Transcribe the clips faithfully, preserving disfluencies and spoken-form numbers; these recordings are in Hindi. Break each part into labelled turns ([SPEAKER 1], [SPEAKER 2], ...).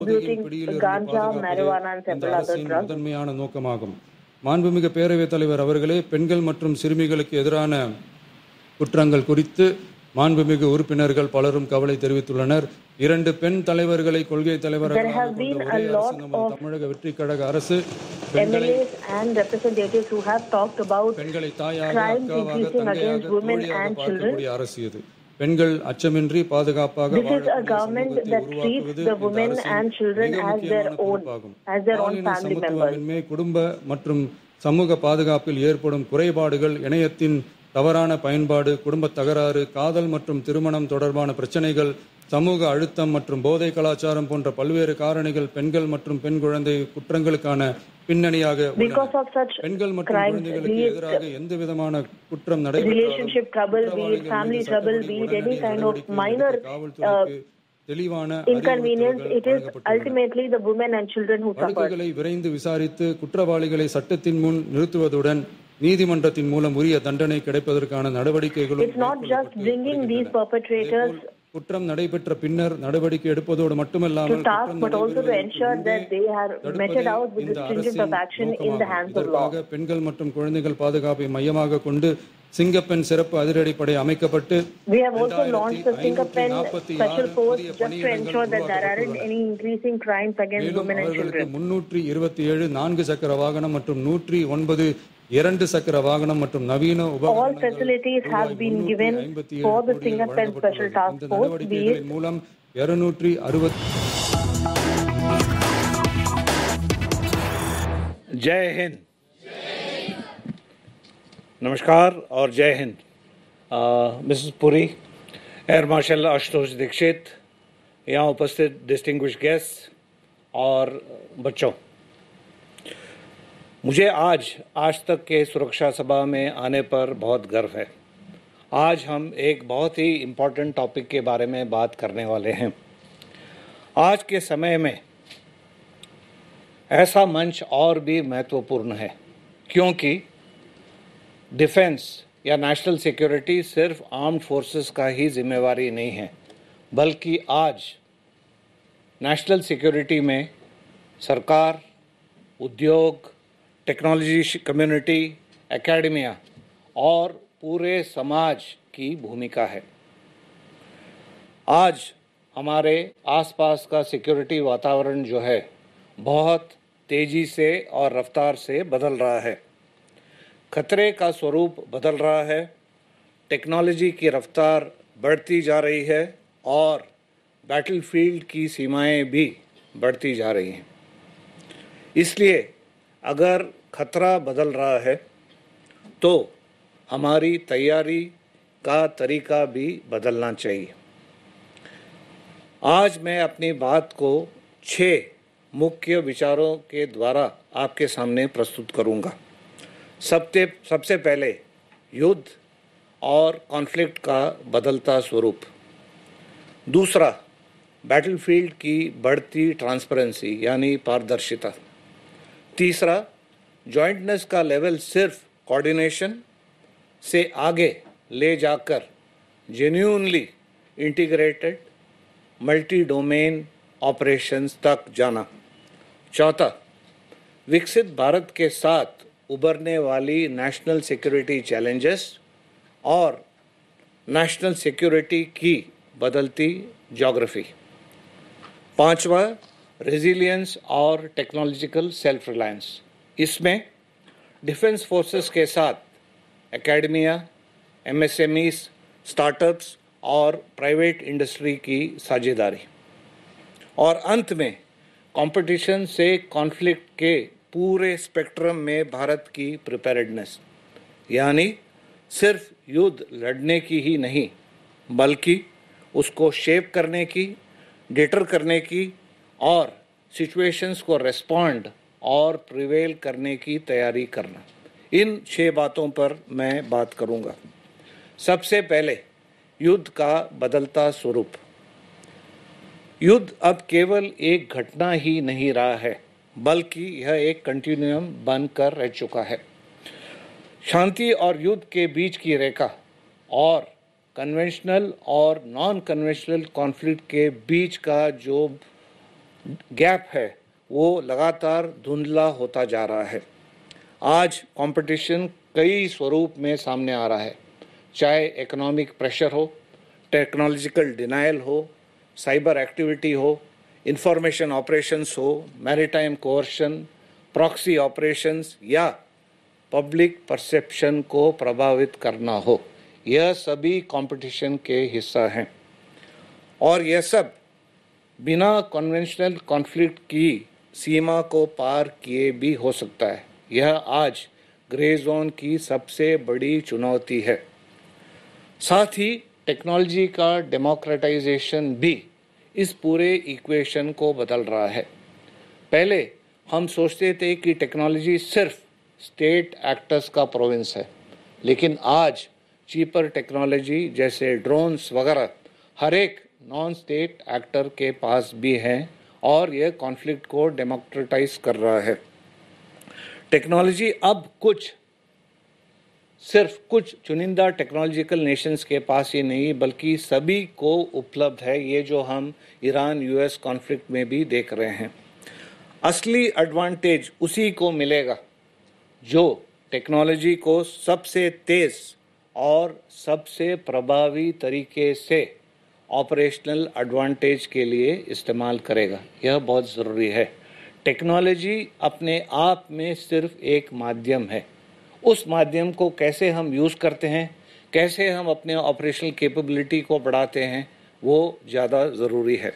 [SPEAKER 1] distributing ganja, marijuana and several other drugs.
[SPEAKER 2] முதன்மையான நோக்கமாகும். மாண்புமிகு பேரவைத் தலைவர் அவர்களே, பெண்கள் மற்றும் சிறுமிகளுக்கு எதிரான குற்றங்கள் குறித்து மாண்புமிகு உறுப்பினர்கள் பலரும் கவலை தெரிவித்துள்ளனர். இரண்டு பெண் தலைவர்களை கொள்கை தலைவராக தமிழக வெற்றி கழக அரசு பெண்களை தாயாக, அக்காவாக, தங்கையாக, தோழியாக பார்க்கக்கூடிய அரசு இது. பெண்கள் அச்சமின்றி பாதுகாப்பாக சமத்துவமின்மை, குடும்ப மற்றும் சமூக பாதுகாப்பில் ஏற்படும் குறைபாடுகள், இணையத்தின் தவறான பயன்பாடு, குடும்ப தகராறு, காதல் மற்றும் திருமணம் தொடர்பான பிரச்சனைகள், சமூக அழுத்தம் மற்றும் போதை கலாச்சாரம் போன்ற பல்வேறு காரணிகள் பெண்கள் மற்றும் பெண் குழந்தை குற்றங்களுக்கான பின்னணியாக பெண்கள் மற்றும் குழந்தைகளுக்கு எதிராக எந்த விதமான குற்றம் நடைபெற்றாலும் தெளிவான வழக்குகளை விரைந்து விசாரித்து குற்றவாளிகளை சட்டத்தின் முன் நிறுத்துவதுடன் நீதிமன்றத்தின் மூலம் உரிய தண்டனை கிடைப்பதற்கான நடவடிக்கைகளும் குற்றம் நடைபெற்ற பின்னர் நடவடிக்கை எடுப்பதோடு மட்டுமல்லாமல் இதற்காக பெண்கள் மற்றும் குழந்தைகள் பாதுகாப்பை மையமாக கொண்டு சிங்கப்பெண் சிறப்பு அதிரடிப்படை அமைக்கப்பட்டு முன்னூற்றி இருபத்தி ஏழு நான்கு சக்கர வாகனம் மற்றும் நூற்றி ஒன்பது இரண்டு சக்கர வாகனம் மற்றும் நவீன உபகரணங்களின் மூலம் இருநூற்றி அறுபத்தி
[SPEAKER 3] जय हिंद, नमस्कार और जय Hind. Mrs Puri, air marshal Ashutosh Dixit, यहाँ उपस्थित डिस्टिंग्विश्ड गेस्ट और बच्चों, मुझे आज आज तक के सुरक्षा सभा में आने पर बहुत गर्व है। आज हम एक बहुत ही इम्पोर्टेंट टॉपिक के बारे में बात करने वाले हैं। आज के समय में ऐसा मंच और भी महत्वपूर्ण है क्योंकि डिफेंस या नेशनल सिक्योरिटी सिर्फ आर्म्ड फोर्सेस का ही जिम्मेवारी नहीं है, बल्कि आज नेशनल सिक्योरिटी में सरकार, उद्योग, टेक्नोलॉजी कम्युनिटी, एकेडमिया और पूरे समाज की भूमिका है। आज हमारे आसपास का सिक्योरिटी वातावरण जो है बहुत तेजी से और रफ्तार से बदल रहा है। खतरे का स्वरूप बदल रहा है, टेक्नोलॉजी की रफ्तार बढ़ती जा रही है और बैटलफील्ड की सीमाएं भी बढ़ती जा रही हैं। इसलिए अगर खतरा बदल रहा है तो हमारी तैयारी का तरीका भी बदलना चाहिए। आज मैं अपनी बात को छः मुख्य विचारों के द्वारा आपके सामने प्रस्तुत करूंगा। सबसे सबसे पहले युद्ध और कॉन्फ्लिक्ट का बदलता स्वरूप, दूसरा बैटलफील्ड की बढ़ती ट्रांसपेरेंसी यानी पारदर्शिता, तीसरा जॉइंटनेस का लेवल सिर्फ कोऑर्डिनेशन से आगे ले जाकर genuinely integrated multi domain operations तक जाना, चौथा विकसित भारत के साथ उभरने वाली नेशनल सिक्योरिटी चैलेंजेस और नेशनल सिक्योरिटी की बदलती ज्योग्राफी, पांचवा रेजिलियंस और टेक्नोलॉजिकल सेल्फ रिलायंस। इसमें डिफेंस फोर्सेस के साथ एकेडमिया, एमएसएमईज, स्टार्टअप्स और प्राइवेट इंडस्ट्री की साझेदारी, और अंत में कंपटीशन से कॉन्फ्लिक्ट के पूरे स्पेक्ट्रम में भारत की प्रिपेयर्डनेस, यानी सिर्फ युद्ध लड़ने की ही नहीं बल्कि उसको शेप करने की, डिटर करने की और सिचुएशंस को रेस्पॉन्ड और प्रिवेल करने की तैयारी करना। इन छह बातों पर मैं बात करूंगा। सबसे पहले युद्ध का बदलता स्वरूप। युद्ध अब केवल एक घटना ही नहीं रहा है, बल्कि यह एक कंटिन्यूम बनकर रह चुका है। शांति और युद्ध के बीच की रेखा और कन्वेंशनल और नॉन कन्वेंशनल कॉन्फ्लिक्ट के बीच का जो गैप है वो लगातार धुंधला होता जा रहा है। आज कंपटीशन कई स्वरूप में सामने आ रहा है, चाहे इकोनॉमिक प्रेशर हो, टेक्नोलॉजिकल डिनायल हो, साइबर एक्टिविटी हो, इंफॉर्मेशन ऑपरेशंस हो, मैरीटाइम कोर्शन, प्रॉक्सी ऑपरेशंस या पब्लिक परसेप्शन को प्रभावित करना हो, यह सभी कंपटीशन के हिस्सा हैं। और यह सब बिना कन्वेंशनल कॉन्फ्लिक्ट की सीमा को पार किए भी हो सकता है। यह आज ग्रे जोन की सबसे बड़ी चुनौती है। साथ ही टेक्नोलॉजी का डेमोक्रेटाइजेशन भी इस पूरे इक्वेशन को बदल रहा है। पहले हम सोचते थे कि टेक्नोलॉजी सिर्फ स्टेट एक्टर्स का प्रोविंस है, लेकिन आज चीपर टेक्नोलॉजी जैसे ड्रोन्स वगैरह हर एक नॉन स्टेट एक्टर के पास भी हैं और यह कॉन्फ्लिक्ट को डेमोक्रेटाइज कर रहा है। टेक्नोलॉजी अब कुछ सिर्फ कुछ चुनिंदा टेक्नोलॉजिकल नेशंस के पास ही नहीं बल्कि सभी को उपलब्ध है, ये जो हम ईरान यूएस कॉन्फ्लिक्ट में भी देख रहे हैं। असली एडवांटेज उसी को मिलेगा जो टेक्नोलॉजी को सबसे तेज और सबसे प्रभावी तरीके से ऑपरेशनल एडवांटेज के लिए इस्तेमाल करेगा। यह बहुत ज़रूरी है। टेक्नोलॉजी अपने आप में सिर्फ एक माध्यम है। उस माध्यम को कैसे हम यूज़ करते हैं, कैसे हम अपने ऑपरेशनल कैपेबिलिटी को बढ़ाते हैं, वो ज़्यादा ज़रूरी है।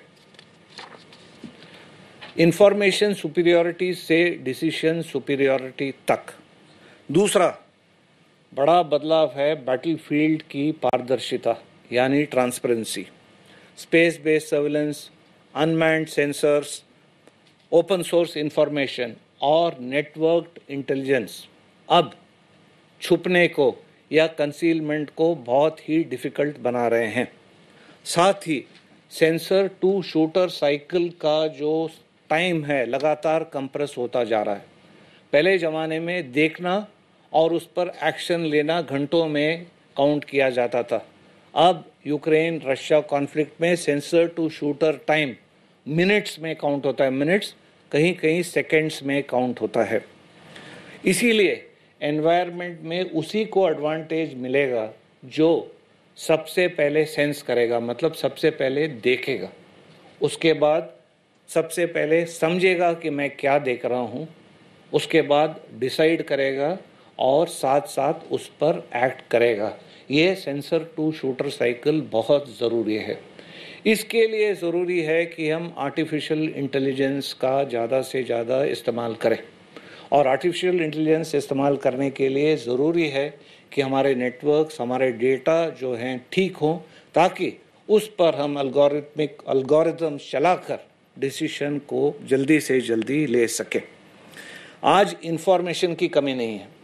[SPEAKER 3] इंफॉर्मेशन सुपीरियॉरिटी से डिसीजन सुपीरियॉरिटी तक। दूसरा बड़ा बदलाव है बैटलफील्ड की पारदर्शिता यानी transparency. Space based surveillance, unmanned sensors, open source information और नेटवर्क्ड इंटेलिजेंस अब छुपने को या कंसीलमेंट को बहुत ही डिफ़िकल्ट बना रहे हैं। साथ ही सेंसर टू शूटर साइकिल का जो टाइम है लगातार कंप्रेस होता जा रहा है। पहले ज़माने में देखना और उस पर एक्शन लेना घंटों में काउंट किया जाता था। अब यूक्रेन रशिया कॉन्फ्लिक्ट में sensor to shooter time minutes में काउंट होता है, मिनट्स कहीं कहीं सेकंड्स में काउंट होता है। इसीलिए एनवायरनमेंट में उसी को एडवांटेज मिलेगा जो सबसे पहले सेंस करेगा, मतलब सबसे पहले देखेगा, उसके बाद सबसे पहले समझेगा कि मैं क्या देख रहा हूँ, उसके बाद डिसाइड करेगा और साथ साथ उस पर एक्ट करेगा। ये सेंसर टू शूटर साइकिल बहुत ज़रूरी है। इसके लिए ज़रूरी है कि हम आर्टिफिशियल इंटेलिजेंस का ज़्यादा से ज़्यादा इस्तेमाल करें और आर्टिफिशियल इंटेलिजेंस इस्तेमाल करने के लिए ज़रूरी है कि हमारे नेटवर्क्स, हमारे डेटा जो हैं ठीक हों, ताकि उस पर हम अल्गोरिथमिक अल्गोरिथम चलाकर डिसीजन को जल्दी से जल्दी ले सकें। आज इंफॉर्मेशन की कमी नहीं है।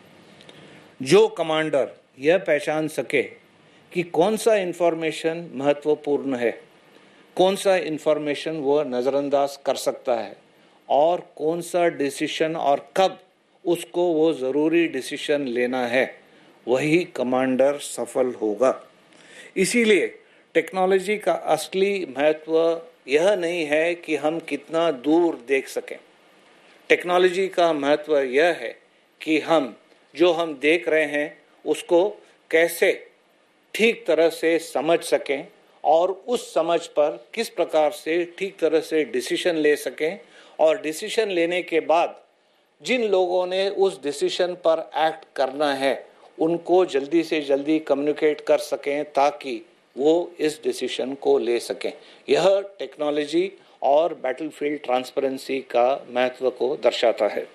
[SPEAKER 3] जो कमांडर यह पहचान सके कि कौन सा इंफॉर्मेशन महत्वपूर्ण है, कौन सा इंफॉर्मेशन वो नज़रअंदाज कर सकता है और कौन सा डिसीजन और कब उसको वो ज़रूरी डिसीजन लेना है, वही कमांडर सफल होगा। इसीलिए टेक्नोलॉजी का असली महत्व यह नहीं है कि हम कितना दूर देख सकें। टेक्नोलॉजी का महत्व यह है कि हम जो हम देख रहे हैं उसको कैसे ठीक तरह से समझ सकें और उस समझ पर किस प्रकार से ठीक तरह से डिसीजन ले सकें और डिसीजन लेने के बाद जिन लोगों ने उस डिसीजन पर एक्ट करना है उनको जल्दी से जल्दी कम्युनिकेट कर सकें ताकि वो इस डिसीजन को ले सकें। यह टेक्नोलॉजी और बैटलफील्ड ट्रांसपेरेंसी का महत्व को दर्शाता है।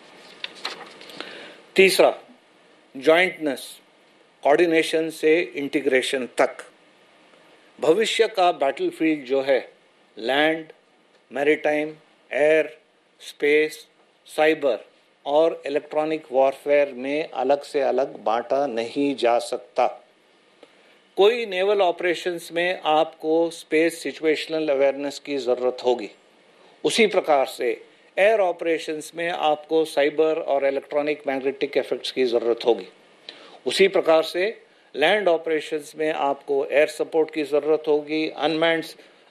[SPEAKER 3] तीसरा, जॉइंटनेस, कोऑर्डिनेशन से इंटीग्रेशन तक। भविष्य का बैटलफील्ड जो है land, maritime, air, space, cyber और इलेक्ट्रॉनिक वॉरफेयर में अलग से अलग बांटा नहीं जा सकता। कोई नेवल ऑपरेशंस में आपको स्पेस सिचुएशनल अवेयरनेस की ज़रूरत होगी, उसी प्रकार से एयर ऑपरेशंस में आपको साइबर और इलेक्ट्रॉनिक मैग्नेटिक इफेक्ट्स की ज़रूरत होगी। उसी प्रकार से लैंड ऑपरेशंस में आपको एयर सपोर्ट की ज़रूरत होगी, अनमैन्ड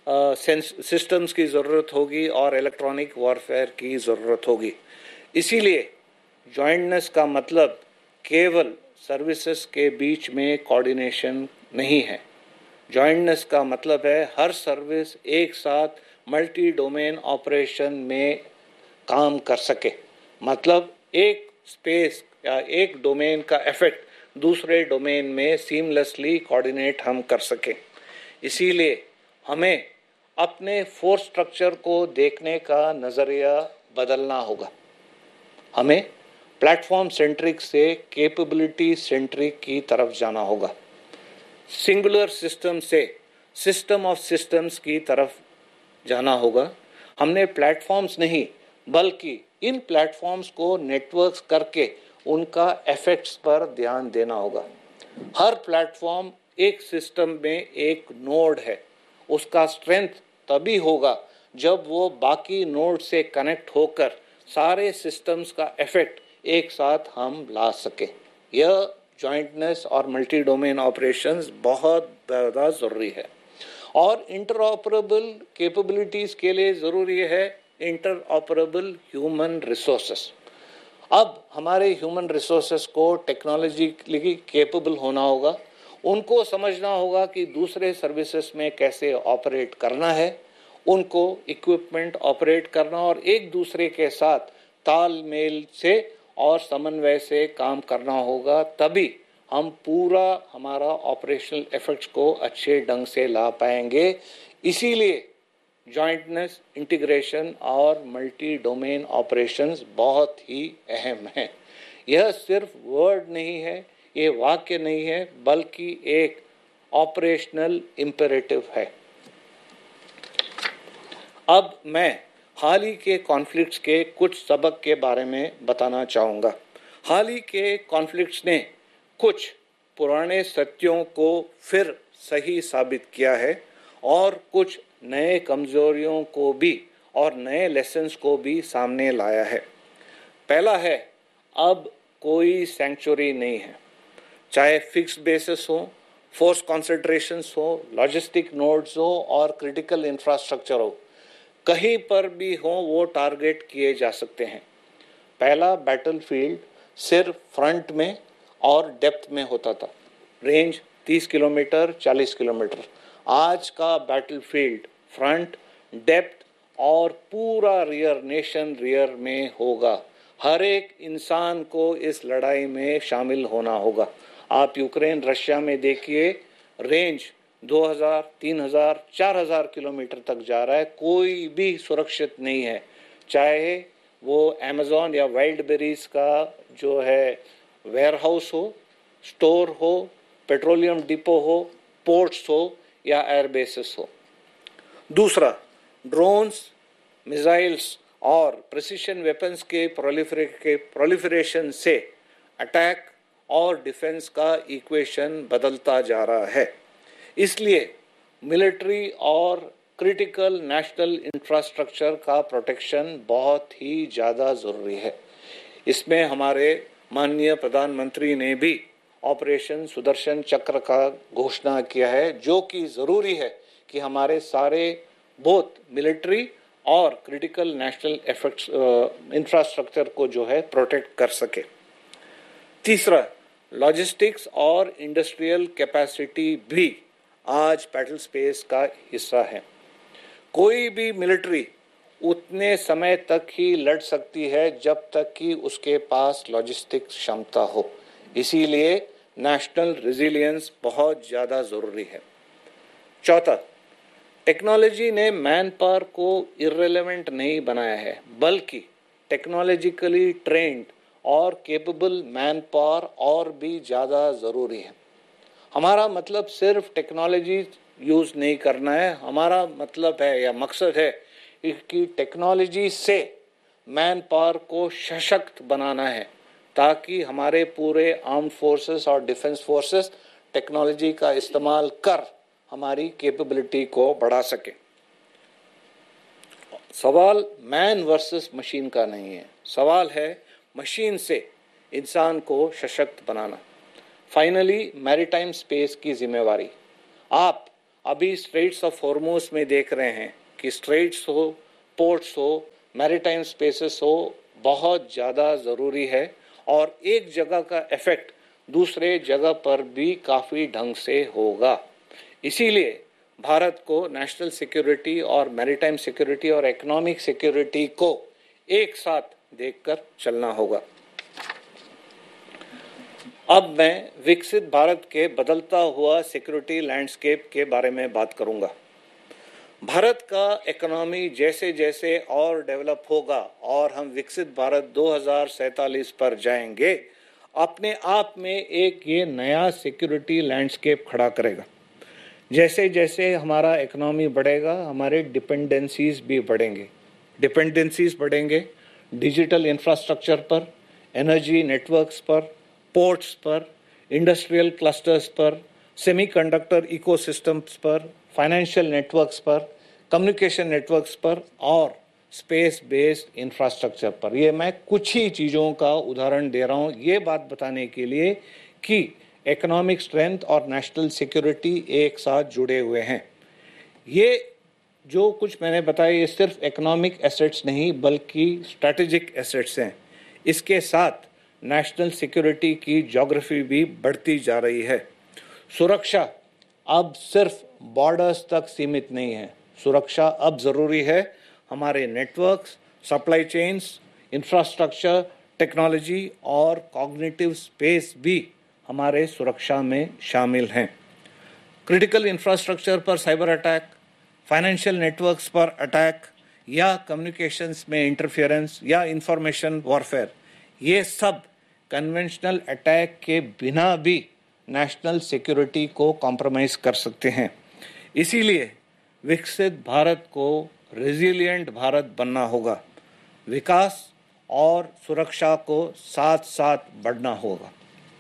[SPEAKER 3] सिस्टम्स की ज़रूरत होगी और इलेक्ट्रॉनिक वॉरफेयर की ज़रूरत होगी। इसीलिए जॉइंटनेस का मतलब केवल सर्विसेज के बीच में कोऑर्डिनेशन नहीं है। जॉइंटनेस का मतलब है हर सर्विस एक साथ मल्टी डोमेन ऑपरेशन में काम कर सके, मतलब एक स्पेस या एक डोमेन का इफेक्ट दूसरे डोमेन में सीमलेसली कोऑर्डिनेट हम कर सकें। इसीलिए हमें अपने फोर्स स्ट्रक्चर को देखने का नज़रिया बदलना होगा। हमें प्लेटफॉर्म सेंट्रिक से कैपेबिलिटी सेंट्रिक की तरफ जाना होगा। सिंगुलर सिस्टम से सिस्टम ऑफ सिस्टम्स की तरफ जाना होगा। हमने प्लेटफॉर्म्स नहीं बल्कि इन प्लेटफॉर्म्स को नेटवर्क्स करके उनका इफेक्ट्स पर ध्यान देना होगा। हर प्लेटफॉर्म एक सिस्टम में एक नोड है। उसका स्ट्रेंथ तभी होगा जब वो बाकी नोड से कनेक्ट होकर सारे सिस्टम्स का इफेक्ट एक साथ हम ला सके। यह जॉइंटनेस और मल्टी डोमेन ऑपरेशंस बहुत ज़्यादा ज़रूरी है और इंटरऑपरेबल कैपेबिलिटीज़ के लिए ज़रूरी है इंटरऑपरेबल ह्यूमन रिसोर्सेस। अब हमारे ह्यूमन रिसोर्सेस को टेक्नोलॉजिकली कैपेबल होना होगा, उनको समझना होगा कि दूसरे सर्विसेज में कैसे ऑपरेट करना है, उनको इक्विपमेंट ऑपरेट करना और एक दूसरे के साथ तालमेल से और समन्वय से काम करना होगा। तभी हम पूरा हमारा ऑपरेशनल एफर्ट्स को अच्छे ढंग से ला पाएंगे। इसीलिए जॉइंटनेस, इंटीग्रेशन और मल्टी डोमेन ऑपरेशंस बहुत ही अहम हैं। यह सिर्फ वर्ड नहीं है, ये वाक्य नहीं है, बल्कि एक ऑपरेशनल इम्पेरेटिव है। अब मैं हाल ही के कॉन्फ्लिक्ट्स के कुछ सबक के बारे में बताना चाहूँगा। हाल ही के कॉन्फ्लिक्ट्स ने कुछ पुराने सत्यों को फिर सही साबित किया है और कुछ नए कमजोरियों को भी और नए लेसन्स को भी सामने लाया है। पहला है, अब कोई सेंचुरी नहीं है। चाहे फिक्स बेसिस हो, फोर्स कॉन्सेंट्रेशंस हो, लॉजिस्टिक नोड्स हो और क्रिटिकल इंफ्रास्ट्रक्चर हो, कहीं पर भी हो वो टारगेट किए जा सकते हैं। पहला बैटलफील्ड सिर्फ फ्रंट में और डेप्थ में होता था, रेंज तीस किलोमीटर, चालीस किलोमीटर। आज का बैटलफील्ड फ्रंट, डेप्थ और पूरा रियर, नेशन रियर में होगा। हर एक इंसान को इस लड़ाई में शामिल होना होगा। आप यूक्रेन रशिया में देखिए, रेंज दो हज़ार, तीन हज़ार, चार हज़ार किलोमीटर तक जा रहा है, कोई भी सुरक्षित नहीं है। चाहे वो अमेज़न या वाइल्ड बेरीज का जो है वेयरहाउस हो, स्टोर हो, पेट्रोलियम डिपो हो, पोर्ट्स हो या एयरबेसेस हो। दूसरा, ड्रोन्स, मिसाइल्स और प्रिसिशन वेपन्स के प्रोलिफरेशन से अटैक और डिफेंस का इक्वेशन बदलता जा रहा है। इसलिए मिलिट्री और क्रिटिकल नेशनल इंफ्रास्ट्रक्चर का प्रोटेक्शन बहुत ही ज़्यादा ज़रूरी है। इसमें हमारे माननीय प्रधानमंत्री ने भी ऑपरेशन सुदर्शन चक्र का घोषणा किया है, जो कि ज़रूरी है कि हमारे सारे बोथ मिलिट्री और क्रिटिकल नेशनल एफेक्ट्स इंफ्रास्ट्रक्चर को जो है प्रोटेक्ट कर सके। तीसरा, लॉजिस्टिक्स और इंडस्ट्रियल कैपेसिटी भी आज बैटल स्पेस का हिस्सा है। कोई भी मिलिट्री उतने समय तक ही लड़ सकती है जब तक कि उसके पास लॉजिस्टिक क्षमता हो। इसीलिए नेशनल रेजिलियंस बहुत ज़्यादा ज़रूरी है। चौथा, टेक्नोलॉजी ने मैन पावर को इर्रेलेवेंट नहीं बनाया है, बल्कि टेक्नोलॉजिकली ट्रेंड और कैपेबल मैन पावर और भी ज़्यादा ज़रूरी है। हमारा मतलब सिर्फ टेक्नोलॉजी यूज़ नहीं करना है, हमारा मतलब है या मकसद है कि टेक्नोलॉजी से मैन पावर को सशक्त बनाना है, ताकि हमारे पूरे आर्म फोर्सेस और डिफेंस फोर्सेस टेक्नोलॉजी का इस्तेमाल कर हमारी कैपेबिलिटी को बढ़ा सके। सवाल मैन वर्सेस मशीन का नहीं है, सवाल है मशीन से इंसान को सशक्त बनाना। फाइनली, मैरीटाइम स्पेस की जिम्मेवारी। आप अभी स्ट्रेट्स ऑफ हॉर्मोज में देख रहे हैं कि स्ट्रेट्स हो, पोर्ट्स हो, मैरीटाइम स्पेसेस हो, बहुत ज़्यादा ज़रूरी है और एक जगह का इफेक्ट दूसरे जगह पर भी काफ़ी ढंग से होगा। इसीलिए भारत को नेशनल सिक्योरिटी और मैरीटाइम सिक्योरिटी और इकोनॉमिक सिक्योरिटी को एक साथ देखकर चलना होगा। अब मैं विकसित भारत के बदलता हुआ सिक्योरिटी लैंडस्केप के बारे में बात करूंगा। भारत का इकोनॉमी जैसे जैसे और डेवलप होगा और हम विकसित भारत दो हज़ार सैंतालीस पर जाएंगे, अपने आप में एक ये नया सिक्योरिटी लैंडस्केप खड़ा करेगा। जैसे जैसे हमारा इकोनॉमी बढ़ेगा, हमारे डिपेंडेंसीज भी बढ़ेंगे। डिपेंडेंसीज बढ़ेंगे डिजिटल इंफ्रास्ट्रक्चर पर, एनर्जी नेटवर्क्स पर, पोर्ट्स पर, इंडस्ट्रियल क्लस्टर्स पर, सेमीकंडक्टर इकोसिस्टम्स पर, फाइनेंशियल नेटवर्क्स पर, कम्युनिकेशन नेटवर्क्स पर और स्पेस बेस्ड इंफ्रास्ट्रक्चर पर। ये मैं कुछ ही चीज़ों का उदाहरण दे रहा हूँ, ये बात बताने के लिए कि इकोनॉमिक स्ट्रेंथ और नेशनल सिक्योरिटी एक साथ जुड़े हुए हैं। ये जो कुछ मैंने बताया ये सिर्फ इकोनॉमिक एसेट्स नहीं बल्कि स्ट्रैटेजिक एसेट्स हैं। इसके साथ नेशनल सिक्योरिटी की ज्योग्राफी भी बढ़ती जा रही है। सुरक्षा अब सिर्फ बॉर्डर्स तक सीमित नहीं है। सुरक्षा अब ज़रूरी है हमारे networks, supply chains, infrastructure, technology और कॉग्निटिव स्पेस भी हमारे सुरक्षा में शामिल हैं। क्रिटिकल इंफ्रास्ट्रक्चर पर साइबर अटैक, फाइनेंशियल नेटवर्क्स पर अटैक या कम्युनिकेशंस में इंटरफेरेंस या इंफॉर्मेशन वॉरफेयर, ये सब कन्वेंशनल अटैक के बिना भी नेशनल सिक्योरिटी को कॉम्प्रोमाइज़ कर सकते हैं। इसीलिए विकसित भारत को रेजिलिएंट भारत बनना होगा। विकास और सुरक्षा को साथ साथ बढ़ना होगा।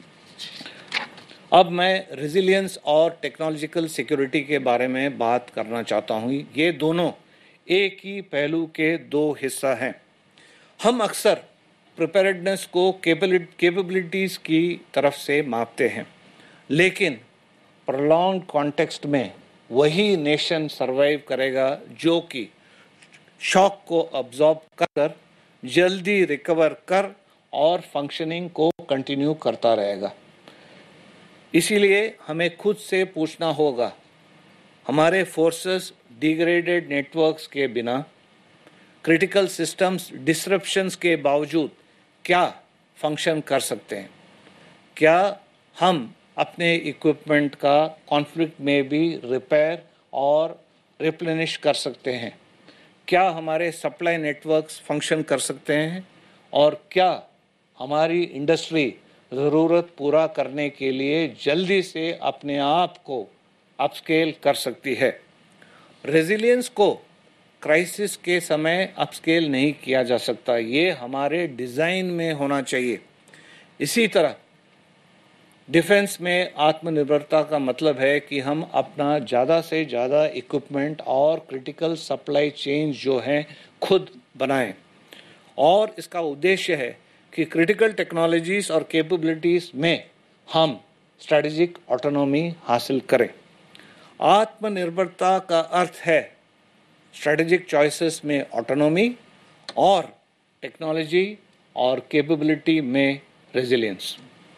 [SPEAKER 3] अब मैं रेजिलियंस और टेक्नोलॉजिकल सिक्योरिटी के बारे में बात करना चाहता हूँ। ये दोनों एक ही पहलू के दो हिस्सा हैं। हम अक्सर प्रिपेयर्डनेस को कैपेबिलिटीज़ की तरफ से मापते हैं, लेकिन प्रोलॉन्ग कॉन्टेक्स्ट में वही नेशन सरवाइव करेगा जो कि शॉक को अब्जॉर्ब कर जल्दी रिकवर कर और फंक्शनिंग को कंटिन्यू करता रहेगा। इसीलिए हमें खुद से पूछना होगा, हमारे फोर्सेस डिग्रेडेड नेटवर्क्स के बिना, क्रिटिकल सिस्टम्स डिसरप्शंस के बावजूद क्या फंक्शन कर सकते हैं? क्या हम अपने इक्विपमेंट का कॉन्फ्लिक्ट में भी रिपेयर और रिप्लेनिश कर सकते हैं? क्या हमारे सप्लाई नेटवर्क्स फंक्शन कर सकते हैं? और क्या हमारी इंडस्ट्री ज़रूरत पूरा करने के लिए जल्दी से अपने आप को अपस्केल कर सकती है? रेजिलियंस को क्राइसिस के समय अपस्केल नहीं किया जा सकता, ये हमारे डिज़ाइन में होना चाहिए। इसी तरह डिफेंस में आत्मनिर्भरता का मतलब है कि हम अपना ज़्यादा से ज़्यादा इक्विपमेंट और क्रिटिकल सप्लाई चेन जो हैं खुद बनाएं, और इसका उद्देश्य है कि क्रिटिकल टेक्नोलॉजीज़ और कैपेबिलिटीज़ में हम स्ट्रैटेजिक ऑटोनॉमी हासिल करें। आत्मनिर्भरता का अर्थ है स्ट्रैटेजिक चॉइसेस में ऑटोनॉमी और टेक्नोलॉजी और कैपेबिलिटी में रेजिलियंस।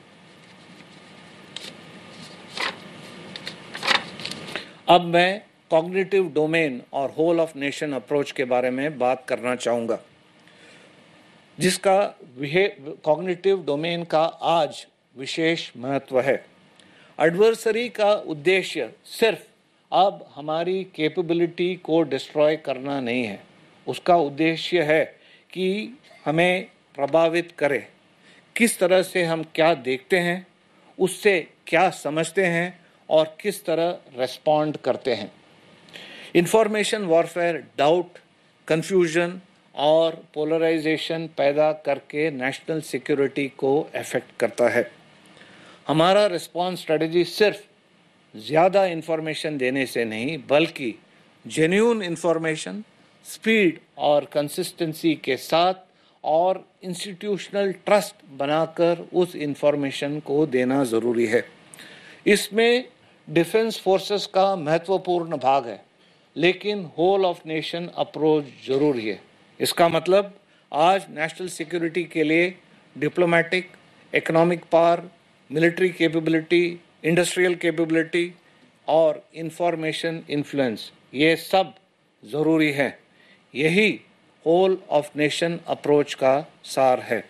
[SPEAKER 3] अब मैं कॉग्निटिव डोमेन और होल ऑफ नेशन अप्रोच के बारे में बात करना चाहूँगा, जिसका कॉग्निटिव डोमेन का आज विशेष महत्व है। एडवर्सरी का उद्देश्य सिर्फ अब हमारी कैपेबिलिटी को डिस्ट्रॉय करना नहीं है, उसका उद्देश्य है कि हमें प्रभावित करे। किस तरह से हम क्या देखते हैं, उससे क्या समझते हैं और किस तरह रेस्पॉन्ड करते हैं। इंफॉर्मेशन वॉरफेयर डाउट, कंफ्यूजन और पोलराइजेशन पैदा करके नेशनल सिक्योरिटी को अफेक्ट करता है। हमारा रिस्पॉन्स स्ट्रेटजी सिर्फ ज़्यादा इंफॉर्मेशन देने से नहीं बल्कि जेन्युइन इंफॉर्मेशन, स्पीड और कंसिस्टेंसी के साथ और इंस्टीट्यूशनल ट्रस्ट बनाकर उस इंफॉर्मेशन को देना ज़रूरी है। इसमें डिफेंस फोर्सेस का महत्वपूर्ण भाग है, लेकिन होल ऑफ नेशन अप्रोच जरूरी है। इसका मतलब आज नेशनल सिक्योरिटी के लिए diplomatic, economic power, military capability, industrial capability और इंफॉर्मेशन इन्फ्लुएंस, ये सब ज़रूरी है। यही होल ऑफ नेशन अप्रोच का सार है।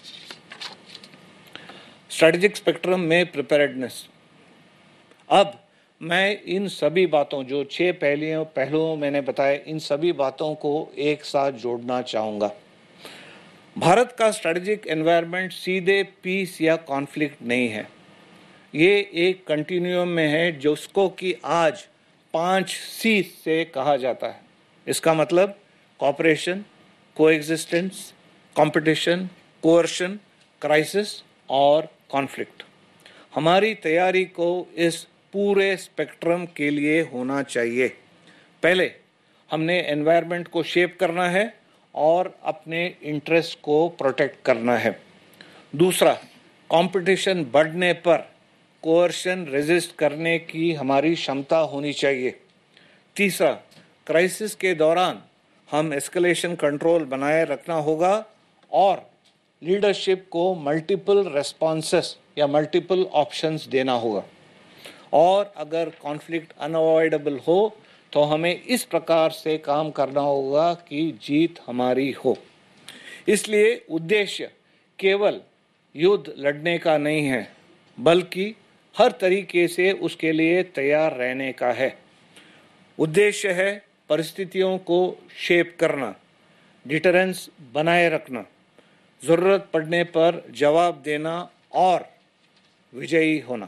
[SPEAKER 3] स्ट्रेटेजिक स्पेक्ट्रम में प्रिपेयर्डनेस। अब मैं इन सभी बातों, जो छह पहलुओं पहलुओं मैंने बताए, इन सभी बातों को एक साथ जोड़ना चाहूँगा। भारत का स्ट्रेटेजिक एनवायरनमेंट सीधे पीस या कॉन्फ्लिक्ट नहीं है, ये एक कंटिन्यूम में है, जिसको कि आज पांच सी से कहा जाता है। इसका मतलब corporation, coexistence, competition, coercion, crisis और कॉन्फ्लिक्ट। हमारी तैयारी को इस पूरे स्पेक्ट्रम के लिए होना चाहिए। पहले हमने एनवायरनमेंट को शेप करना है और अपने इंटरेस्ट को प्रोटेक्ट करना है। दूसरा, कंपटीशन बढ़ने पर कोअर्शन रेजिस्ट करने की हमारी क्षमता होनी चाहिए। तीसरा, क्राइसिस के दौरान हम एस्केलेशन कंट्रोल बनाए रखना होगा और लीडरशिप को मल्टीपल रेस्पॉन्सेस या मल्टीपल ऑप्शंस देना होगा। और अगर कॉन्फ्लिक्ट अनअवॉइडेबल हो तो हमें इस प्रकार से काम करना होगा कि जीत हमारी हो। इसलिए उद्देश्य केवल युद्ध लड़ने का नहीं है, बल्कि हर तरीके से उसके लिए तैयार रहने का है। उद्देश्य है परिस्थितियों को शेप करना, डिटरेंस बनाए रखना, जरूरत पड़ने पर जवाब देना और विजयी होना।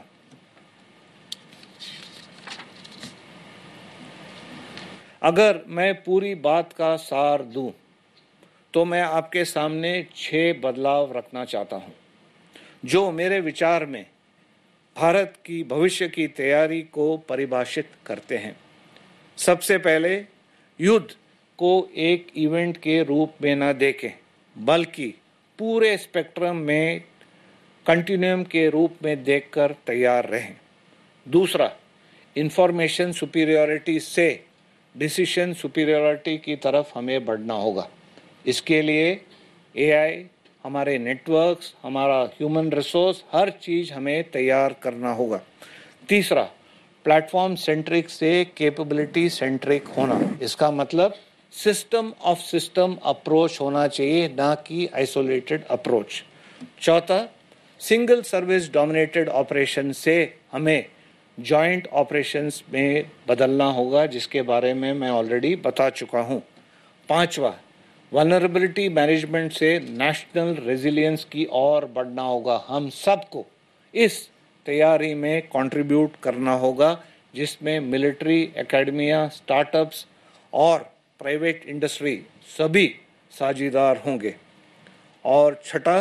[SPEAKER 3] अगर मैं पूरी बात का सार दूं, तो मैं आपके सामने छह बदलाव रखना चाहता हूं, जो मेरे विचार में भारत की भविष्य की तैयारी को परिभाषित करते हैं। सबसे पहले, युद्ध को एक इवेंट के रूप में न देखें, बल्कि पूरे स्पेक्ट्रम में कंटिन्यूम के रूप में देखकर तैयार रहें। दूसरा, इंफॉर्मेशन सुपीरियॉरिटी से डिसीजन सुपीरियॉरिटी की तरफ हमें बढ़ना होगा। इसके लिए एआई, हमारे नेटवर्क्स, हमारा ह्यूमन रिसोर्स, हर चीज़ हमें तैयार करना होगा। तीसरा, प्लेटफॉर्म सेंट्रिक से कैपेबिलिटी सेंट्रिक होना। इसका मतलब सिस्टम ऑफ सिस्टम अप्रोच होना चाहिए, ना कि आइसोलेटेड अप्रोच। चौथा, सिंगल सर्विस डोमिनेटेड ऑपरेशन से हमें जॉइंट ऑपरेशंस में बदलना होगा, जिसके बारे में मैं ऑलरेडी बता चुका हूँ। पांचवा, वल्नरेबिलिटी मैनेजमेंट से नेशनल रेजिलियंस की ओर बढ़ना होगा। हम सबको इस तैयारी में कंट्रीब्यूट करना होगा, जिसमें मिलिट्री, एकेडमिया, स्टार्टअप्स और प्राइवेट इंडस्ट्री सभी साझीदार होंगे। और छठा,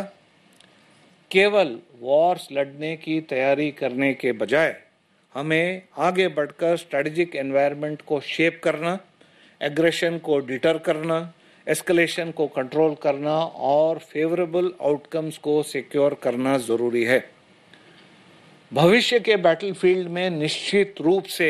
[SPEAKER 3] केवल वॉर्स लड़ने की तैयारी करने के बजाय हमें आगे बढ़कर स्ट्रेटेजिक एनवायरनमेंट को शेप करना, एग्रेशन को डिटर करना, एस्केलेशन को कंट्रोल करना और फेवरेबल आउटकम्स को सिक्योर करना ज़रूरी है। भविष्य के बैटलफील्ड में निश्चित रूप से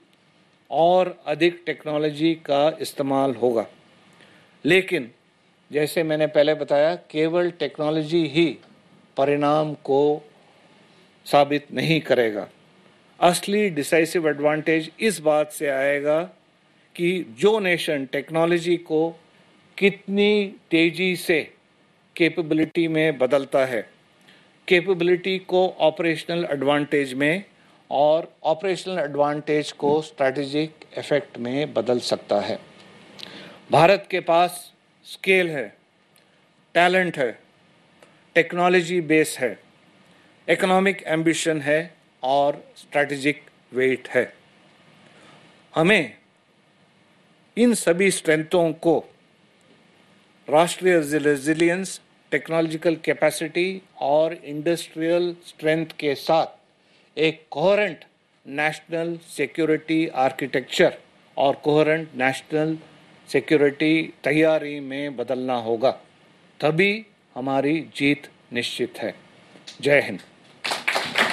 [SPEAKER 3] और अधिक टेक्नोलॉजी का इस्तेमाल होगा, लेकिन जैसे मैंने पहले बताया, केवल टेक्नोलॉजी ही परिणाम को साबित नहीं करेगा। असली डिसाइसिव एडवांटेज इस बात से आएगा कि जो नेशन टेक्नोलॉजी को कितनी तेजी से कैपेबिलिटी में बदलता है, कैपेबिलिटी को ऑपरेशनल एडवांटेज में और ऑपरेशनल एडवांटेज को स्ट्रैटेजिक इफेक्ट में बदल सकता है। भारत के पास स्केल है, टैलेंट है, टेक्नोलॉजी बेस है, इकोनॉमिक एम्बिशन है और स्ट्रैटेजिक वेट है। हमें इन सभी स्ट्रेंथों को राष्ट्रीय रेजिलियंस, टेक्नोलॉजिकल कैपेसिटी और इंडस्ट्रियल स्ट्रेंथ के साथ एक कोहेरेंट नेशनल सिक्योरिटी आर्किटेक्चर और कोहेरेंट नेशनल सिक्योरिटी तैयारी में बदलना होगा, तभी हमारी जीत निश्चित है। जय हिंद।